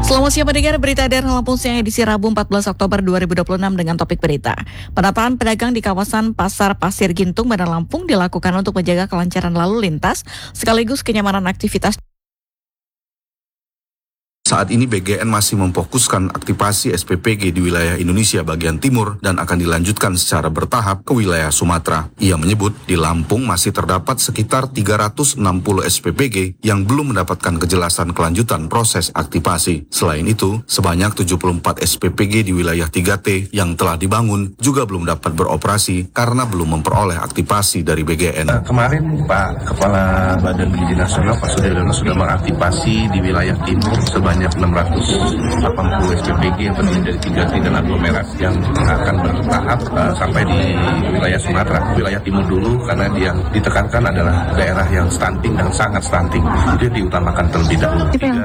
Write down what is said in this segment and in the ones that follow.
Selamat siang pendengar, berita dari Lampung siang edisi Rabu 14 Oktober 2026 dengan topik berita. Penataan pedagang di kawasan Pasar Pasir Gintung, Bandar Lampung dilakukan untuk menjaga kelancaran lalu lintas sekaligus kenyamanan aktivitas. Saat ini BGN masih memfokuskan aktivasi SPPG di wilayah Indonesia bagian timur dan akan dilanjutkan secara bertahap ke wilayah Sumatera. Ia menyebut di Lampung masih terdapat sekitar 360 SPPG yang belum mendapatkan kejelasan kelanjutan proses aktivasi. Selain itu, sebanyak 74 SPPG di wilayah 3T yang telah dibangun juga belum dapat beroperasi karena belum memperoleh aktivasi dari BGN. Kemarin Pak Kepala Badan Uji Nasional Pak Sudaryono sudah mengaktifasi di wilayah timur sebanyak 680 SPPG yang terdiri dari 3T dan aglomerasi yang akan bertahap sampai di wilayah Sumatera. Wilayah timur dulu karena yang ditekankan adalah daerah yang stunting dan sangat stunting. Itu yang diutamakan terlebih dahulu.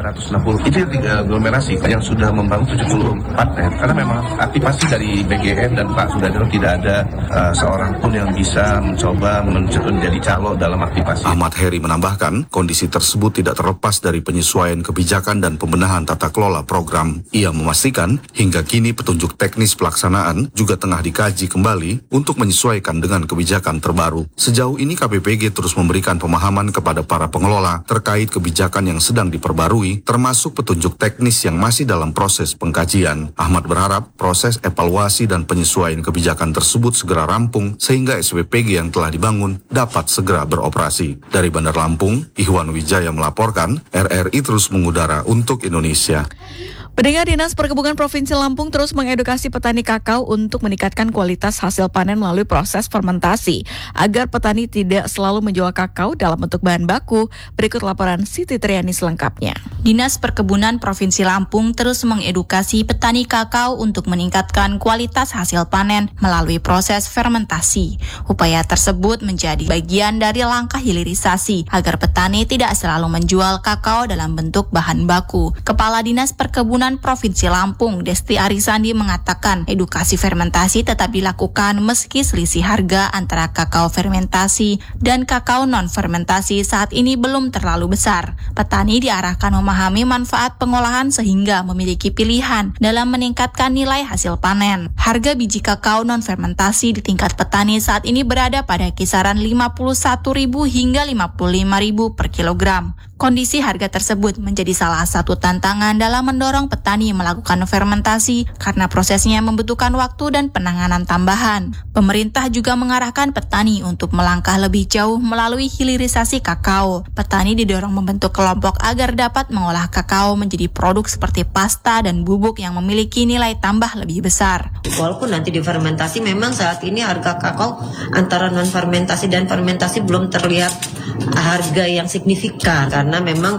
360 itu aglomerasi yang sudah membangun 74 ya. Karena memang aktivasi dari BGN dan Pak Sudaryono tidak ada seorang pun yang bisa mencoba menjadi calo dalam aktivasi. Ahmad Heri menambahkan, kondisi tersebut tidak terlepas dari penyesuaian kebijakan dan pembenahan tata kelola program. Ia memastikan hingga kini petunjuk teknis pelaksanaan juga tengah dikaji kembali untuk menyesuaikan dengan kebijakan terbaru. Sejauh ini KPPG terus memberikan pemahaman kepada para pengelola terkait kebijakan yang sedang diperbarui, termasuk petunjuk teknis yang masih dalam proses pengkajian. Ahmad berharap proses evaluasi dan penyesuaian kebijakan tersebut segera rampung sehingga SPPG yang telah dibangun dapat segera beroperasi. Dari Bandar Lampung, Ihwan Wijaya melaporkan, RRI terus mengudara untuk Indonesia. Pendengar, Dinas Perkebunan Provinsi Lampung terus mengedukasi petani kakao untuk meningkatkan kualitas hasil panen melalui proses fermentasi agar petani tidak selalu menjual kakao dalam bentuk bahan baku. Berikut laporan Siti Triani selengkapnya. Dinas Perkebunan Provinsi Lampung terus mengedukasi petani kakao untuk meningkatkan kualitas hasil panen melalui proses fermentasi. Upaya tersebut menjadi bagian dari langkah hilirisasi agar petani tidak selalu menjual kakao dalam bentuk bahan baku. Kepala Dinas Perkebunan Provinsi Lampung, Desti Arisandi mengatakan edukasi fermentasi tetap dilakukan meski selisih harga antara kakao fermentasi dan kakao non-fermentasi saat ini belum terlalu besar. Petani diarahkan memahami manfaat pengolahan sehingga memiliki pilihan dalam meningkatkan nilai hasil panen. Harga biji kakao non-fermentasi di tingkat petani saat ini berada pada kisaran Rp51.000 hingga Rp55.000 per kilogram. Kondisi harga tersebut menjadi salah satu tantangan dalam mendorong petani melakukan fermentasi karena prosesnya membutuhkan waktu dan penanganan tambahan. Pemerintah juga mengarahkan petani untuk melangkah lebih jauh melalui hilirisasi kakao. Petani didorong membentuk kelompok agar dapat mengolah kakao menjadi produk seperti pasta dan bubuk yang memiliki nilai tambah lebih besar. Walaupun nanti difermentasi, memang saat ini harga kakao antara non-fermentasi dan fermentasi belum terlihat harga yang signifikan karena memang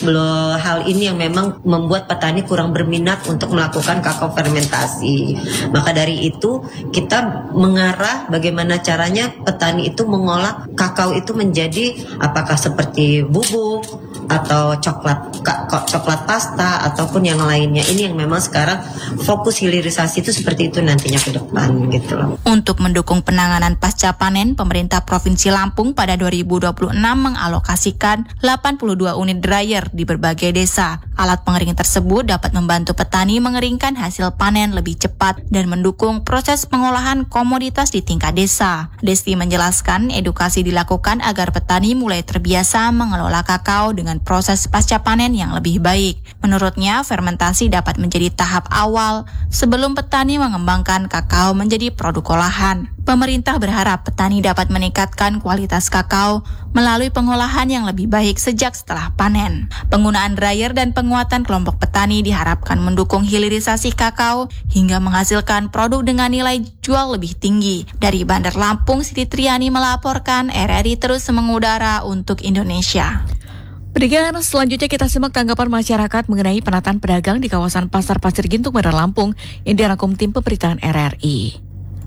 hal ini yang memang membuat petani kurang berminat untuk melakukan kakao fermentasi. Maka dari itu kita mengarah bagaimana caranya petani itu mengolah kakao itu menjadi apakah seperti bubuk atau coklat pasta ataupun yang lainnya. Ini yang memang sekarang fokus hilirisasi itu seperti itu nantinya ke depan gitu loh. Untuk mendukung penanganan pasca panen, pemerintah Provinsi Lampung pada 2026 mengalokasikan 82 unit dryer di berbagai desa. Alat pengering tersebut dapat membantu petani mengeringkan hasil panen lebih cepat dan mendukung proses pengolahan komoditas di tingkat desa. Desti menjelaskan edukasi dilakukan agar petani mulai terbiasa mengelola kakao dengan proses pasca panen yang lebih baik. Menurutnya, fermentasi dapat menjadi tahap awal sebelum petani mengembangkan kakao menjadi produk olahan. Pemerintah berharap petani dapat meningkatkan kualitas kakao melalui pengolahan yang lebih baik sejak setelah panen. Penggunaan dryer dan penguatan kelompok petani diharapkan mendukung hilirisasi kakao hingga menghasilkan produk dengan nilai jual lebih tinggi. Dari Bandar Lampung, Siti Triani melaporkan, RRI terus mengudara untuk Indonesia. Pendengar, selanjutnya kita simak tanggapan masyarakat mengenai penataan pedagang di kawasan Pasar Pasir Gintung, Bandar Lampung yang dirangkum tim pemberitaan RRI.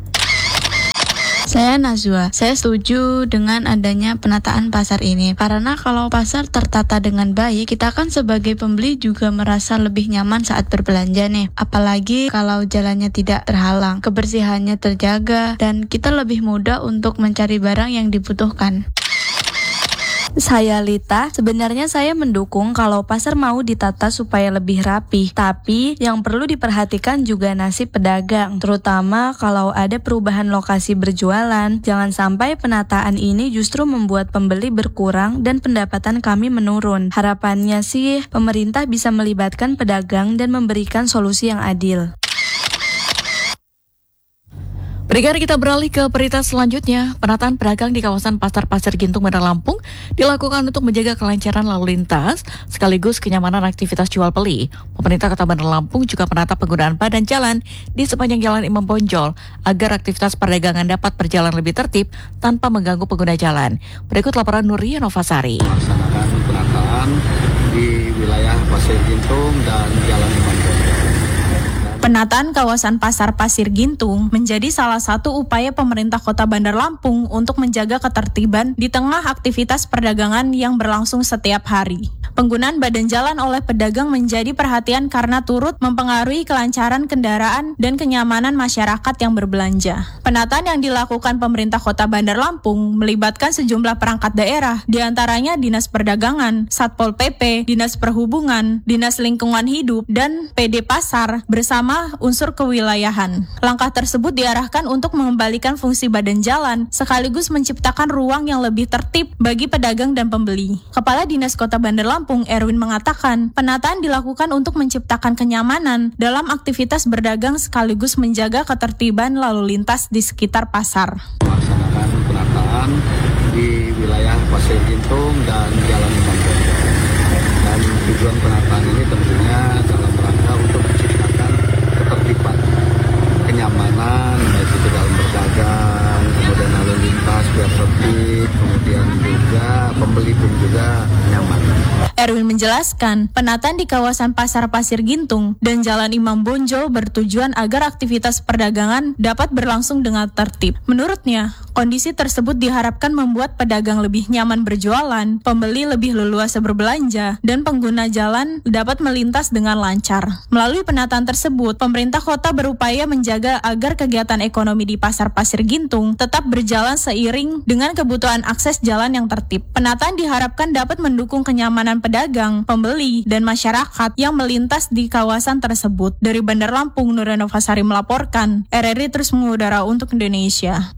Saya Nazwa, saya setuju dengan adanya penataan pasar ini. Karena kalau pasar tertata dengan baik, kita kan sebagai pembeli juga merasa lebih nyaman saat berbelanja nih. Apalagi kalau jalannya tidak terhalang, kebersihannya terjaga, dan kita lebih mudah untuk mencari barang yang dibutuhkan. Saya Lita, sebenarnya saya mendukung kalau pasar mau ditata supaya lebih rapi. Tapi yang perlu diperhatikan juga nasib pedagang, terutama kalau ada perubahan lokasi berjualan. Jangan sampai penataan ini justru membuat pembeli berkurang dan pendapatan kami menurun. Harapannya sih pemerintah bisa melibatkan pedagang dan memberikan solusi yang adil. Pendengar, kita beralih ke berita selanjutnya. Penataan pedagang di kawasan Pasar Pasir Gintung, Bandar Lampung dilakukan untuk menjaga kelancaran lalu lintas sekaligus kenyamanan aktivitas jual beli. Pemerintah Kota Bandar Lampung juga menata penggunaan badan jalan di sepanjang Jalan Imam Bonjol agar aktivitas perdagangan dapat berjalan lebih tertib tanpa mengganggu pengguna jalan. Berikut laporan Nuria Novasari. Melaksanakan penataan di wilayah Pasir Gintung dan Jalan Imam Bonjol. Penataan kawasan Pasar Pasir Gintung menjadi salah satu upaya pemerintah Kota Bandar Lampung untuk menjaga ketertiban di tengah aktivitas perdagangan yang berlangsung setiap hari. Penggunaan badan jalan oleh pedagang menjadi perhatian karena turut mempengaruhi kelancaran kendaraan dan kenyamanan masyarakat yang berbelanja. Penataan yang dilakukan pemerintah Kota Bandar Lampung melibatkan sejumlah perangkat daerah, diantaranya Dinas Perdagangan, Satpol PP, Dinas Perhubungan, Dinas Lingkungan Hidup, dan PD Pasar bersama unsur kewilayahan. Langkah tersebut diarahkan untuk mengembalikan fungsi badan jalan sekaligus menciptakan ruang yang lebih tertib bagi pedagang dan pembeli. Kepala Dinas Kota Bandar Lampung Erwin mengatakan, penataan dilakukan untuk menciptakan kenyamanan dalam aktivitas berdagang sekaligus menjaga ketertiban lalu lintas di sekitar pasar. Melaksanakan penataan di wilayah Pasir Gintung dan Jalan Imam Bonjol. Dan tujuan penataan ini tentunya dalam rangka untuk menciptakan ketertiban, kenyamanan, baik itu dalam berdagang, kemudian lalu lintas biar tertib, kemudian juga pembeli pun juga nyaman. Erwin menjelaskan, penataan di kawasan Pasar Pasir Gintung dan Jalan Imam Bonjol bertujuan agar aktivitas perdagangan dapat berlangsung dengan tertib. Menurutnya, kondisi tersebut diharapkan membuat pedagang lebih nyaman berjualan, pembeli lebih leluasa berbelanja, dan pengguna jalan dapat melintas dengan lancar. Melalui penataan tersebut, pemerintah kota berupaya menjaga agar kegiatan ekonomi di Pasar Pasir Gintung tetap berjalan seiring dengan kebutuhan akses jalan yang tertib. Penataan diharapkan dapat mendukung kenyamanan pedagang, pembeli, dan masyarakat yang melintas di kawasan tersebut. Dari Bandar Lampung, Nuria Novasari melaporkan. RRI terus mengudara untuk Indonesia.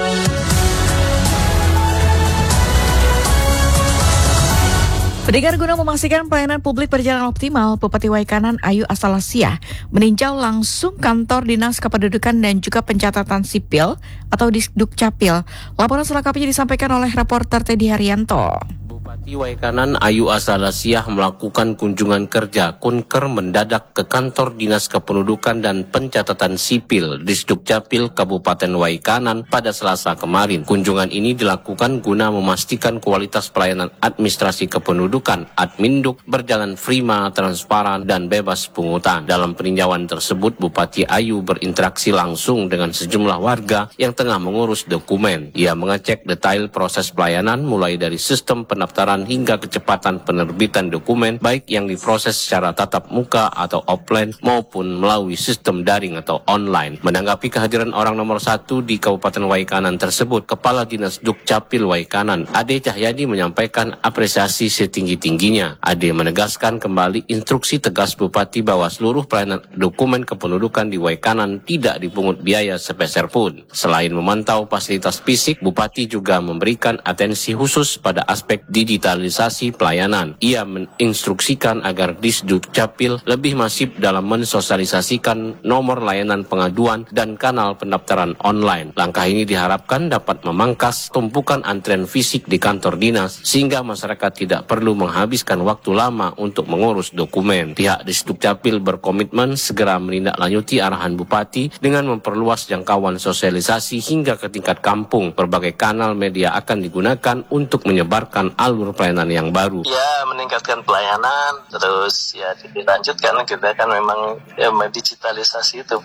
Pendengar, guna memastikan pelayanan publik berjalan optimal, Bupati Waikanan Ayu Asalasia meninjau langsung kantor Dinas Kependudukan dan juga Pencatatan Sipil atau Disdukcapil. Laporan selengkapnya disampaikan oleh reporter Teddy Haryanto. Bupati Waikanan Ayu Asalasia melakukan kunjungan kerja kunker mendadak ke kantor Dinas Kependudukan dan Pencatatan Sipil Disdukcapil Kabupaten Waikanan pada Selasa kemarin. Kunjungan ini dilakukan guna memastikan kualitas pelayanan administrasi kependudukan Adminduk berjalan prima, transparan, dan bebas pungutan. Dalam peninjauan tersebut, Bupati Ayu berinteraksi langsung dengan sejumlah warga yang tengah mengurus dokumen. Ia mengecek detail proses pelayanan mulai dari sistem pendaftaran hingga kecepatan penerbitan dokumen baik yang diproses secara tatap muka atau offline maupun melalui sistem daring atau online. Menanggapi kehadiran orang nomor 1 di Kabupaten Waikanan tersebut, Kepala Dinas Dukcapil Waikanan Ade Cahyadi menyampaikan apresiasi setinggi-tingginya. Ade menegaskan kembali instruksi tegas Bupati bahwa seluruh pelayanan dokumen kependudukan di Waikanan tidak dipungut biaya sepeser pun. Selain memantau fasilitas fisik, Bupati juga memberikan atensi khusus pada aspek digitalisasi pelayanan. Ia menginstruksikan agar Disdukcapil lebih masif dalam mensosialisasikan nomor layanan pengaduan dan kanal pendaftaran online. Langkah ini diharapkan dapat memangkas tumpukan antrian fisik di kantor dinas sehingga masyarakat tidak perlu menghabiskan waktu lama untuk mengurus dokumen. Pihak Disdukcapil berkomitmen segera menindaklanjuti arahan Bupati dengan memperluas jangkauan sosialisasi hingga ke tingkat kampung. Berbagai kanal media akan digunakan untuk menyebarkan alur pelayanan yang baru. Ya, meningkatkan pelayanan, terus ya dilanjutkan. Kita kan memang digitalisasi itu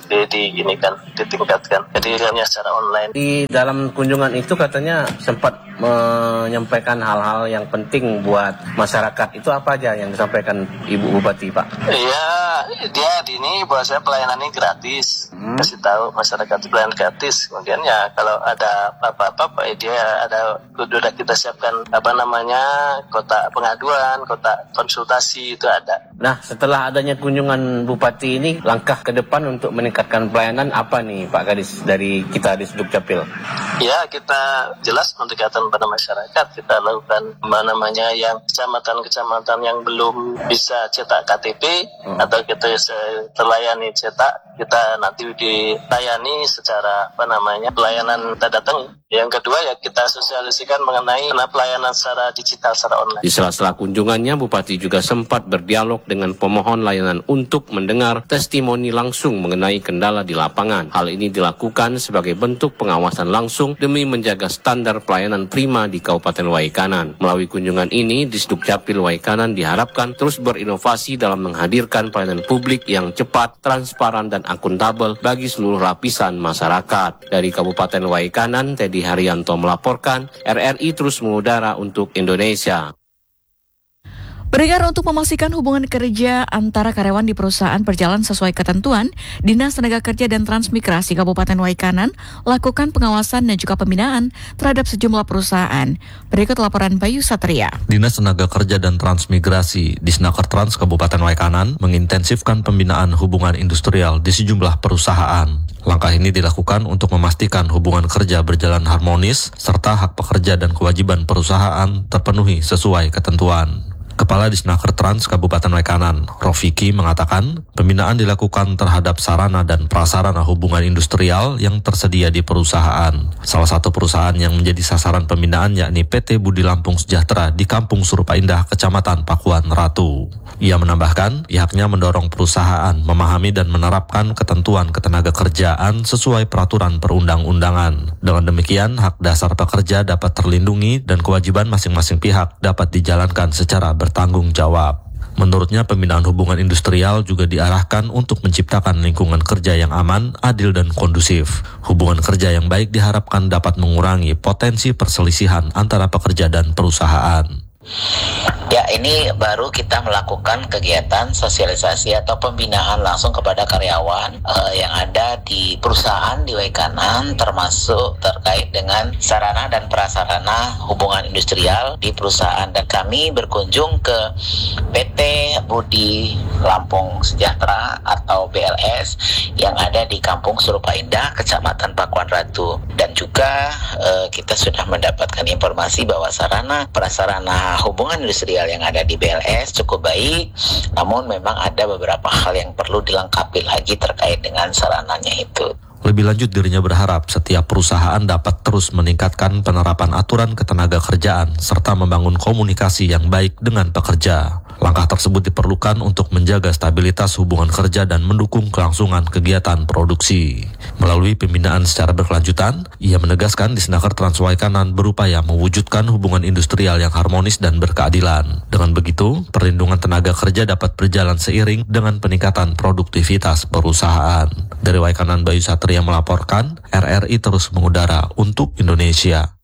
ditingkatkan. Jadi hanya secara online. Di dalam kunjungan itu katanya sempat menyampaikan hal-hal yang penting buat masyarakat. Itu apa aja yang disampaikan Ibu Bupati, Pak? Iya, dia ini bahwasanya pelayanan ini gratis. kasih tahu masyarakat pelayanan gratis. Kemudian ya kalau ada apa-apa dia ada sudah kita siapkan kotak pengaduan, kotak konsultasi itu ada. Nah, setelah adanya kunjungan Bupati ini, langkah ke depan untuk meningkatkan pelayanan apa nih Pak Kadis dari kita di Sdukcapil? Ya, kita jelas pendekatan pada masyarakat. Kita lakukan yang kecamatan-kecamatan yang belum bisa cetak KTP atau kita terlayani cetak, kita nanti dilayani secara pelayanan tanda tangan. Yang kedua ya kita sosialisasikan mengenai pelayanan secara digital, secara online. Di sela-sela kunjungannya, Bupati juga sempat berdialog dengan pemohon layanan untuk mendengar testimoni langsung mengenai kendala di lapangan. Hal ini dilakukan sebagai bentuk pengawasan langsung demi menjaga standar pelayanan prima di Kabupaten Waikanan. Melalui kunjungan ini, Disdukcapil Waikanan diharapkan terus berinovasi dalam menghadirkan pelayanan publik yang cepat, transparan, dan akuntabel bagi seluruh lapisan masyarakat. Dari Kabupaten Waikanan, Teddy Haryanto melaporkan, RRI terus mengudara untuk Indonesia. Beredar untuk memastikan hubungan kerja antara karyawan di perusahaan berjalan sesuai ketentuan, Dinas Tenaga Kerja dan Transmigrasi Kabupaten Waikanan lakukan pengawasan dan juga pembinaan terhadap sejumlah perusahaan. Berikut laporan Bayu Satria. Dinas Tenaga Kerja dan Transmigrasi Disnaker Trans Kabupaten Waikanan mengintensifkan pembinaan hubungan industrial di sejumlah perusahaan. Langkah ini dilakukan untuk memastikan hubungan kerja berjalan harmonis serta hak pekerja dan kewajiban perusahaan terpenuhi sesuai ketentuan. Kepala Disnaker Trans Kabupaten Waikanan, Rofiki, mengatakan pembinaan dilakukan terhadap sarana dan prasarana hubungan industrial yang tersedia di perusahaan. Salah satu perusahaan yang menjadi sasaran pembinaan yakni PT Budi Lampung Sejahtera di Kampung Surupa Indah, Kecamatan Pakuan Ratu. Ia menambahkan pihaknya mendorong perusahaan memahami dan menerapkan ketentuan ketenaga kerjaan sesuai peraturan perundang-undangan. Dengan demikian, hak dasar pekerja dapat terlindungi dan kewajiban masing-masing pihak dapat dijalankan secara bertanggung jawab. Menurutnya, pembinaan hubungan industrial juga diarahkan untuk menciptakan lingkungan kerja yang aman, adil, dan kondusif. Hubungan kerja yang baik diharapkan dapat mengurangi potensi perselisihan antara pekerja dan perusahaan. Ya, ini baru kita melakukan kegiatan sosialisasi atau pembinaan langsung kepada karyawan yang ada di perusahaan di Waikanan, termasuk terkait dengan sarana dan prasarana hubungan industrial di perusahaan. Dan kami berkunjung ke PT Budi Lampung Sejahtera atau BLS yang ada di Kampung Surupa Indah, Kecamatan Pakuan Ratu. Dan juga kita sudah mendapatkan informasi bahwa sarana prasarana hubungan industrial yang ada di BLS cukup baik, namun memang ada beberapa hal yang perlu dilengkapi lagi terkait dengan sarananya itu. Lebih lanjut, dirinya berharap setiap perusahaan dapat terus meningkatkan penerapan aturan ketenaga kerjaan serta membangun komunikasi yang baik dengan pekerja. Langkah tersebut diperlukan untuk menjaga stabilitas hubungan kerja dan mendukung kelangsungan kegiatan produksi. Melalui pembinaan secara berkelanjutan, ia menegaskan Disnaker Trans Waikanan berupaya mewujudkan hubungan industrial yang harmonis dan berkeadilan. Dengan begitu, perlindungan tenaga kerja dapat berjalan seiring dengan peningkatan produktivitas perusahaan. Dari Waikanan, Bayu Satria melaporkan, RRI terus mengudara untuk Indonesia.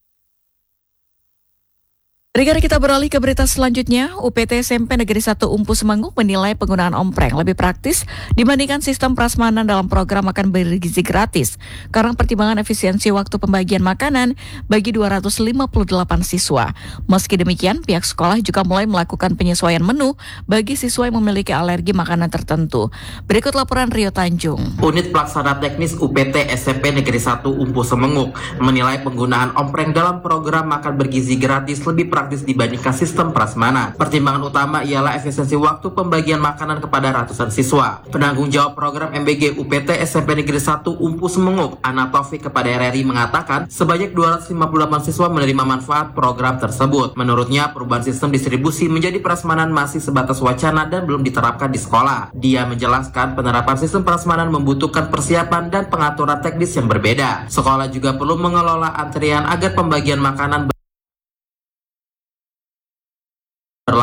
Negara kita beralih ke berita selanjutnya. UPT SMP Negeri 1 Umpu Semangguk menilai penggunaan ompreng lebih praktis dibandingkan sistem prasmanan dalam program makan bergizi gratis karena pertimbangan efisiensi waktu pembagian makanan bagi 258 siswa. Meski demikian, pihak sekolah juga mulai melakukan penyesuaian menu bagi siswa yang memiliki alergi makanan tertentu. Berikut laporan Rio Tanjung. Unit Pelaksana Teknis UPT SMP Negeri 1 Umpu Semangguk menilai penggunaan ompreng dalam program makan bergizi gratis lebih praktis dibandingkan sistem prasmanan. Pertimbangan utama ialah efisiensi waktu pembagian makanan kepada ratusan siswa. Penanggung jawab program MBG UPT SMP Negeri 1 Umpu Semangguk, Ana Taufik, kepada RRI mengatakan sebanyak 258 siswa menerima manfaat program tersebut. Menurutnya, perubahan sistem distribusi menjadi prasmanan masih sebatas wacana dan belum diterapkan di sekolah. Dia menjelaskan penerapan sistem prasmanan membutuhkan persiapan dan pengaturan teknis yang berbeda. Sekolah juga perlu mengelola antrian agar pembagian makanan berlangsung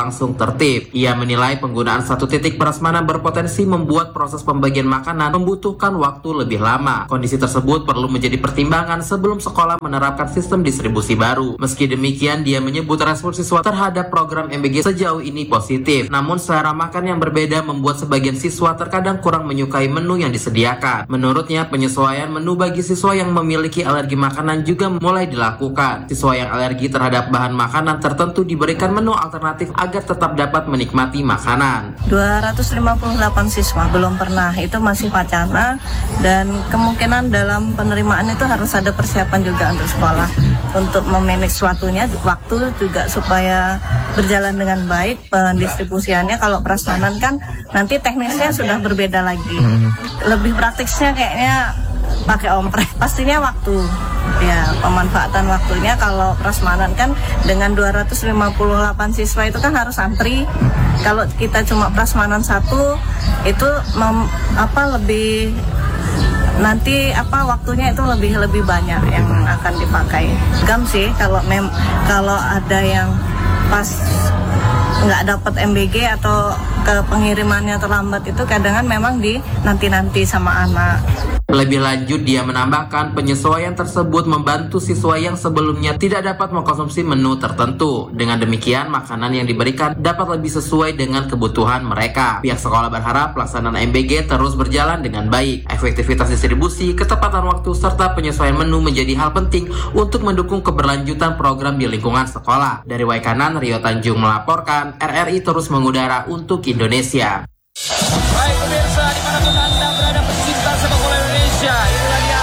berlangsung tertib. Ia menilai penggunaan satu titik prasmanan berpotensi membuat proses pembagian makanan membutuhkan waktu lebih lama. Kondisi tersebut perlu menjadi pertimbangan sebelum sekolah menerapkan sistem distribusi baru. Meski demikian, dia menyebut respon siswa terhadap program MBG sejauh ini positif. Namun selera makan yang berbeda membuat sebagian siswa terkadang kurang menyukai menu yang disediakan. Menurutnya, penyesuaian menu bagi siswa yang memiliki alergi makanan juga mulai dilakukan. Siswa yang alergi terhadap bahan makanan tertentu diberikan menu alternatif agar tetap dapat menikmati makanan. 258 siswa belum pernah, itu masih wacana, dan kemungkinan dalam penerimaan itu harus ada persiapan juga untuk sekolah untuk memanage waktunya, waktu juga supaya berjalan dengan baik pendistribusiannya. Kalau prasmanan kan nanti teknisnya sudah berbeda lagi. Lebih praktisnya kayaknya pakai omprek, pastinya waktu. Ya, pemanfaatan waktunya. Kalau prasmanan kan dengan 258 siswa itu kan harus antri. Kalau kita cuma prasmanan satu itu lebih nanti waktunya itu lebih banyak yang akan dipakai. Gam sih kalau ada yang pas nggak dapat MBG atau ke pengirimannya terlambat, itu kadang memang di nanti sama anak. Lebih lanjut, dia menambahkan penyesuaian tersebut membantu siswa yang sebelumnya tidak dapat mengkonsumsi menu tertentu. Dengan demikian, makanan yang diberikan dapat lebih sesuai dengan kebutuhan mereka. Pihak sekolah berharap pelaksanaan MBG terus berjalan dengan baik. Efektivitas distribusi, ketepatan waktu, serta penyesuaian menu menjadi hal penting untuk mendukung keberlanjutan program di lingkungan sekolah. Dari Waikanan, Rio Tanjung melaporkan, RRI terus mengudara untuk Indonesia. Baik pemirsa, dimanapun Anda berada, pecinta sepak bola Indonesia, inilah dia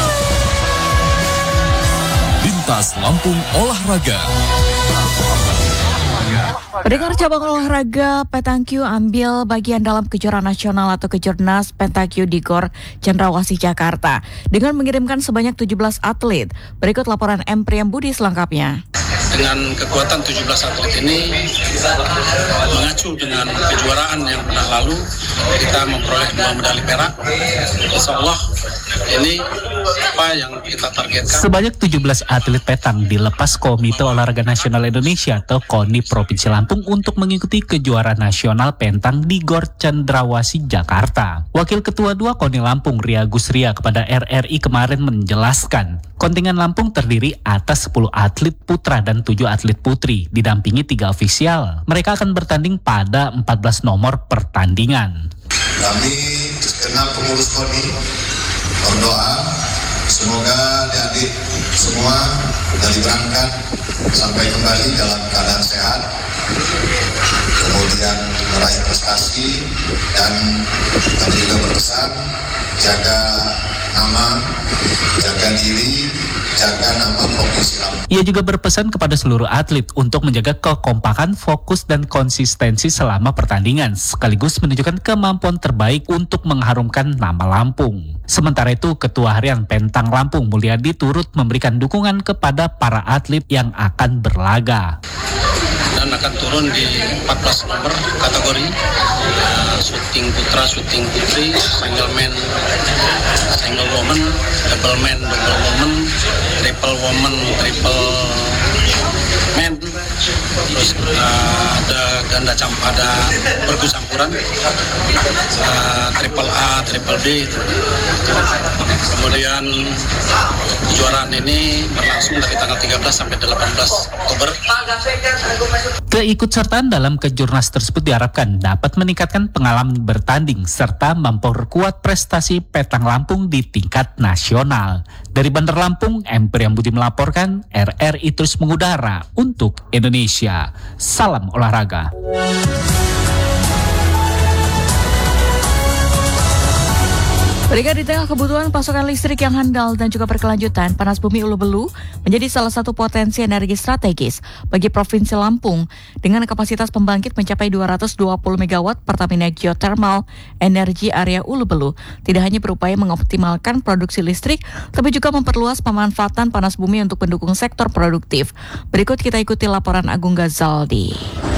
Lintas Lampung Olahraga. Pendengar, cabang olahraga Petangkyu ambil bagian dalam kejuaraan nasional atau Kejurnas Petangkyu di GOR Cendrawasih Jakarta dengan mengirimkan sebanyak 17 atlet. Berikut laporan M. Priyambudi selengkapnya. Dengan kekuatan 17 atlet ini, mengacu dengan kejuaraan yang pernah lalu, kita memperoleh 2 medali perak. Insya Allah ini apa yang kita targetkan. Sebanyak 17 atlet petang dilepas Komite Olahraga Nasional Indonesia atau KONI Provinsi Lampung untuk mengikuti kejuaraan nasional petang di GOR Cendrawasih Jakarta. Wakil Ketua 2 KONI Lampung, Ria Gusria, kepada RRI kemarin menjelaskan, kontingen Lampung terdiri atas 10 atlet putra dan 7 atlet putri, didampingi 3 ofisial. Mereka akan bertanding pada 14 nomor pertandingan. Kami segenap pengurus KONI berdoa semoga adik-adik semua dari berangkat sampai kembali dalam keadaan sehat, kemudian meraih prestasi, dan kami juga berpesan jaga nama, jaga diri, jaga nama Provinsi Lampung. Ia juga berpesan kepada seluruh atlet untuk menjaga kekompakan, fokus, dan konsistensi selama pertandingan, sekaligus menunjukkan kemampuan terbaik untuk mengharumkan nama Lampung. Sementara itu, Ketua Harian Pentang Lampung, Mulyadi, turut memberikan dukungan kepada para atlet yang akan berlaga. Dan akan turun di 14 nomor kategori, shooting putra, shooting putri, single man, single woman, double man, double woman, triple woman, triple man, terus ada ganda ada pergu campuran, triple A, triple B. Kemudian kejuaraan ini berlangsung dari tanggal 13 sampai 18 Oktober. Keikutsertaan dalam kejurnas tersebut diharapkan dapat meningkatkan pengalaman bertanding serta memperkuat prestasi petang Lampung di tingkat nasional. Dari Bandar Lampung, M. Priyambudi melaporkan, RRI terus mengudara untuk Indonesia. Salam olahraga. Berikut di tengah kebutuhan pasokan listrik yang handal dan juga berkelanjutan, panas bumi Ulu Belu menjadi salah satu potensi energi strategis bagi Provinsi Lampung. Dengan kapasitas pembangkit mencapai 220 MW, Pertamina Geothermal Energi area Ulu Belu tidak hanya berupaya mengoptimalkan produksi listrik, tapi juga memperluas pemanfaatan panas bumi untuk mendukung sektor produktif. Berikut kita ikuti laporan Agung Gazaldi.